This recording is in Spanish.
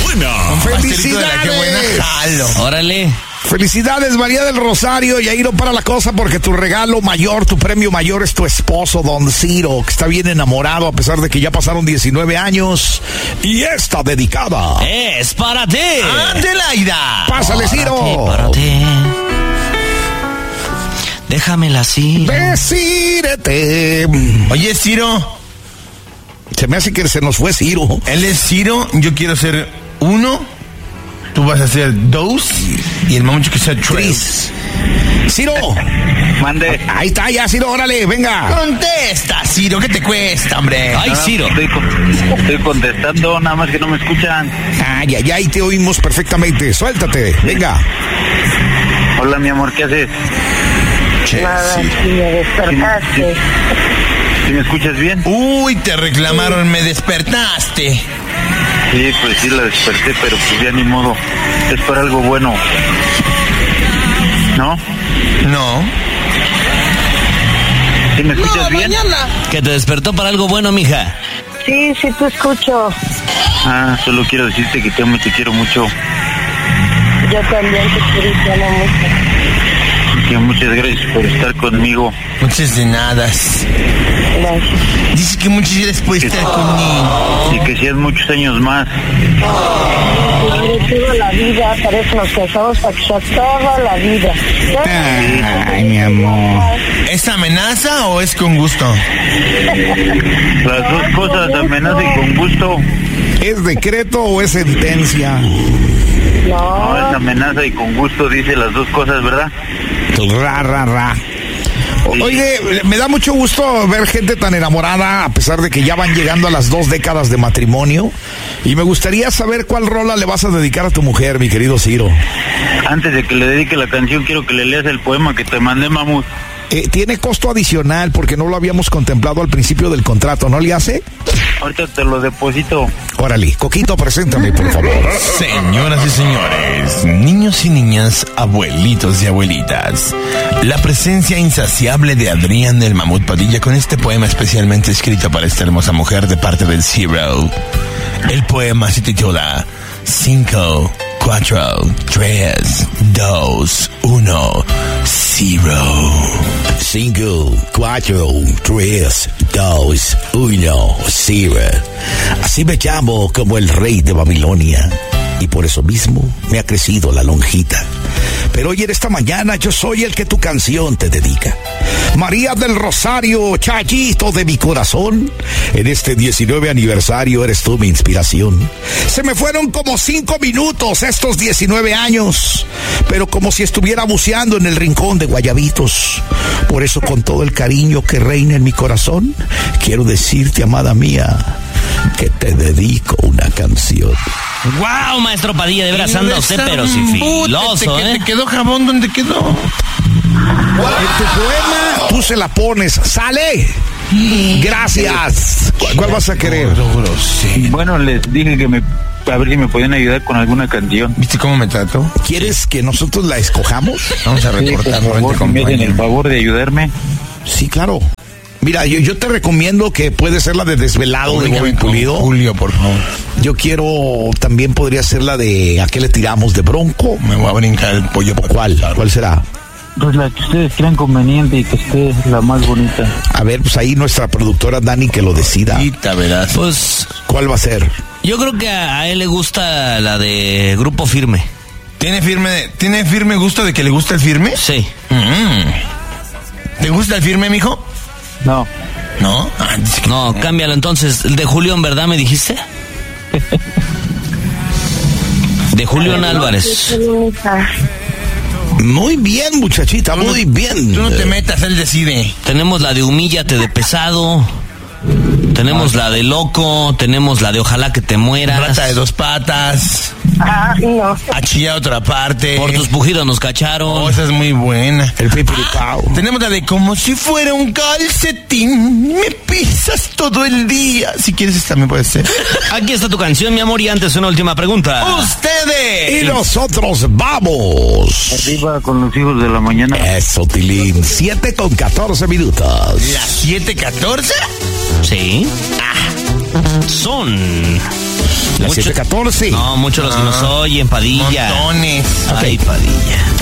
buena. ¡Felicidades! ¡Qué buena jalo! Órale. Felicidades, María del Rosario. Y ahí no para la cosa, porque tu regalo mayor, tu premio mayor es tu esposo, Don Ciro, que está bien enamorado a pesar de que ya pasaron 19 años. Y está dedicada. Es para ti. ¡Adelaida! Pásale, Ciro. Para ti. Déjamela así. Decírete. Oye, Ciro. Se me hace que se nos fue Ciro. Él es Ciro, yo quiero ser 1. Tú vas a ser 2 y el mamucho que sea 3. Ciro. Mande. Ahí está ya, Ciro, órale, venga. Contesta, Ciro, ¿qué te cuesta, hombre? Ay, Ciro. Estoy contestando, nada más que no me escuchan. Ay, ay, ay, te oímos perfectamente. Suéltate, venga. Hola, mi amor, ¿qué haces? Nada, si me despertaste. ¿Sí me escuchas bien? Uy, te reclamaron, me despertaste. Sí, pues sí la desperté, pero pues ya ni modo. Es para algo bueno. ¿No? No. ¿Sí me escuchas bien? Que te despertó para algo bueno, mija. Sí, sí te escucho. Ah, solo quiero decirte que te amo y te quiero mucho. Yo también te quiero y te amo mucho. Que muchas gracias por estar conmigo. Muchas de nada. Gracias. Dice que muchas gracias por estar conmigo. Y que sean muchos años más. Sobre toda la vida, para eso nos casamos, para que sea toda la vida. Ay, mi amor. ¿Es amenaza o es con gusto? Las dos cosas, amenaza y con gusto. ¿Es decreto o es sentencia? No, es amenaza y con gusto, dice las dos cosas, ¿verdad? Ra, ra, ra. Oye, me da mucho gusto ver gente tan enamorada, a pesar de que ya van llegando a las 2 décadas de matrimonio. Y me gustaría saber cuál rola le vas a dedicar a tu mujer, mi querido Ciro. Antes de que le dedique la canción, quiero que le leas el poema que te mandé, mamut. Tiene costo adicional porque no lo habíamos contemplado al principio del contrato, ¿no le hace? Ahorita te lo deposito. Órale, Coquito, preséntame, por favor. Señoras y señores, niños y niñas, abuelitos y abuelitas, la presencia insaciable de Adrián del Mamut Padilla con este poema especialmente escrito para esta hermosa mujer de parte del Ciro. El poema se titula 5, 4, 3, 2, 1, 0. 5, 4, 3, 2, 1, 0. Así me llamo como el rey de Babilonia, y por eso mismo me ha crecido la lonjita. Pero hoy en esta mañana yo soy el que tu canción te dedica. María del Rosario, chayito de mi corazón, en este 19 aniversario eres tú mi inspiración. Se me fueron como 5 minutos estos 19 años, pero como si estuviera buceando en el rincón de Guayabitos. Por eso, con todo el cariño que reina en mi corazón, quiero decirte, amada mía, que te dedico una canción. ¡Wow, maestro Padilla! De veras anda usted, pero sifiloso, ¿eh? ¿Te quedó jabón? ¿Dónde quedó? En tu poema, tú se la pones. ¡Sale! ¡Gracias! ¿Cuál vas a querer? Bueno, les dije que a ver si me podían ayudar con alguna canción. ¿Viste cómo me trato? ¿Quieres que nosotros la escojamos? Vamos a recortar, por favor, me hacen el favor de ayudarme. Sí, claro. Mira, yo te recomiendo que puede ser la de Desvelado de Bobby Pulido. Julio, por favor. Yo quiero, también podría ser la de ¿A qué le tiramos? De Bronco. Me voy a brincar el pollo. ¿Cuál? ¿Cuál será? Pues la que ustedes crean conveniente y que esté la más bonita. A ver, pues ahí nuestra productora Dani que lo decida. Ahorita verás. Pues ¿Cuál va a ser? yo creo que a él le gusta la de Grupo Firme. ¿Tiene firme gusto de que le gusta el firme? Sí. ¿Te gusta el firme, mijo? No. ¿No? No, cámbialo entonces. De Julián, ¿verdad me dijiste? De Julián Álvarez. Muy bien, muchachita, muy bien. Tú no te metas, él decide. Tenemos la de Humíllate de Pesado. Tenemos la de Loco. Tenemos la de Ojalá que te mueras. Rata de 2 patas. Ah, no. Achilla otra parte. Por tus pujidos nos cacharon. Oh, esa es muy buena. El pipiripao. Tenemos la de Como si fuera un calcetín, me pisas todo el día. Si quieres, esta también puede ser. Aquí está tu canción, mi amor, y antes una última pregunta. ¡Ustedes! Y nosotros vamos. Arriba con los hijos de la mañana. Eso, Tilín. 7:14 minutos. ¿Las 7:14? Sí. Son Las 7:14. No, muchos los que nos oyen, Padilla. Montones. Ay, Padilla.